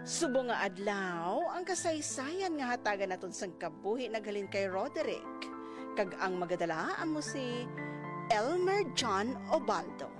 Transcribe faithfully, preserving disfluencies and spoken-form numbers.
Subo nga adlaw, ang kasaysayan nga hatagan naton sang kabuhi naghalin kay Roderick. Kag ang magadala amo si Elmer John Obaldo.